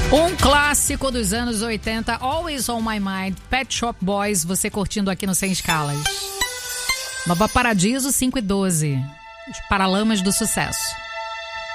Um clássico dos anos 80, Always on My Mind, Pet Shop Boys, você curtindo aqui no Sem Escalas. Nova Paradiso 5 e 12, os Paralamas do Sucesso.